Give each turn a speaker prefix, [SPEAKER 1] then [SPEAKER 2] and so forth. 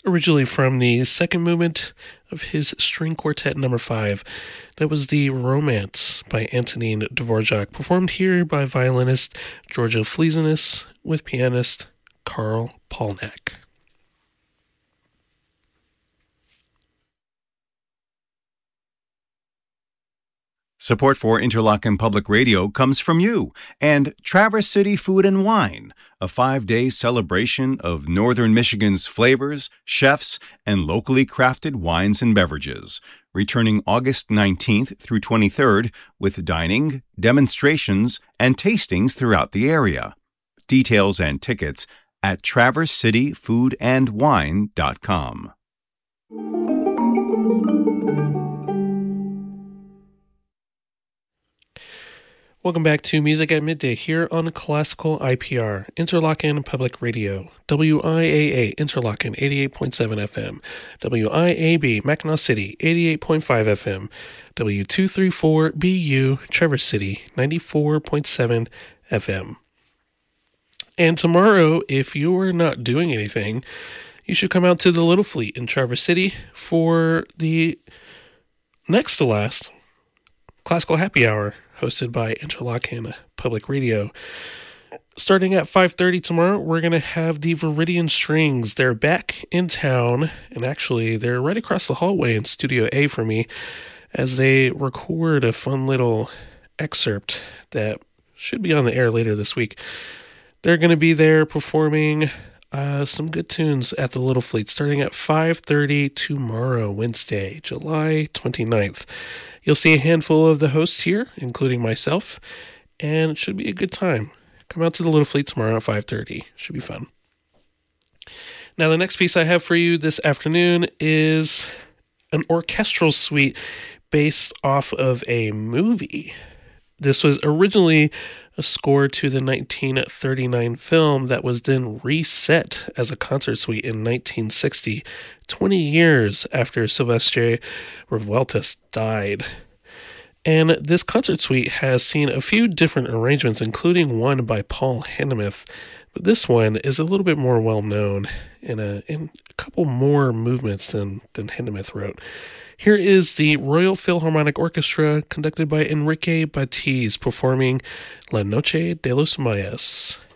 [SPEAKER 1] originally from the second movement of his string quartet number 5. That was the Romance by Antonin Dvorak, performed here by violinist Georgia Fleesinus with pianist Karl Polnack.
[SPEAKER 2] Support for Interlochen Public Radio comes from you and Traverse City Food and Wine, a 5-day celebration of Northern Michigan's flavors, chefs, and locally crafted wines and beverages, returning August 19th through 23rd with dining, demonstrations, and tastings throughout the area. Details and tickets at traversecityfoodandwine.com.
[SPEAKER 1] Welcome back to Music at Midday here on Classical IPR, Interlochen Public Radio, WIAA Interlochen 88.7 FM, WIAB Mackinac City 88.5 FM, W234BU Traverse City 94.7 FM. And tomorrow, if you're not doing anything, you should come out to the Little Fleet in Traverse City for the next to last Classical Happy Hour, hosted by Interlochen Public Radio. Starting at 5:30 tomorrow, we're going to have the Viridian Strings. They're back in town, and actually, they're right across the hallway in Studio A for me, as they record a fun little excerpt that should be on the air later this week. They're going to be there performing some good tunes at the Little Fleet, starting at 5:30 tomorrow, Wednesday, July 29th. You'll see a handful of the hosts here, including myself, and it should be a good time. Come out to the Little Fleet tomorrow at 5:30. Should be fun. Now, the next piece I have for you this afternoon is an orchestral suite based off of a movie. This was originally a score to the 1939 film that was then reset as a concert suite in 1960, 20 years after Sylvestre Revueltas died. And this concert suite has seen a few different arrangements, including one by Paul Hindemith, but this one is a little bit more well-known in a couple more movements than Hindemith wrote. Here is the Royal Philharmonic Orchestra, conducted by Enrique Batiz, performing La Noche de los Mayas.